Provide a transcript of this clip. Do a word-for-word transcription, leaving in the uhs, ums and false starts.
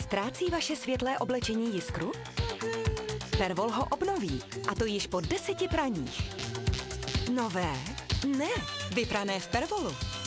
Ztrácí vaše světlé oblečení jiskru? Pervol ho obnoví, a to již po deseti praních. Nové? Ne, vyprané v Pervolu.